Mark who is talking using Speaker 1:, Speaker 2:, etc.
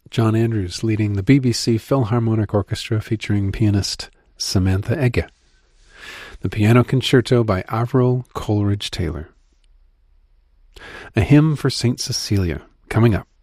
Speaker 1: John Andrews leading the BBC Philharmonic Orchestra featuring pianist Samantha Egge. The Piano Concerto by Avril Coleridge Taylor. A Hymn for St. Cecilia, coming up.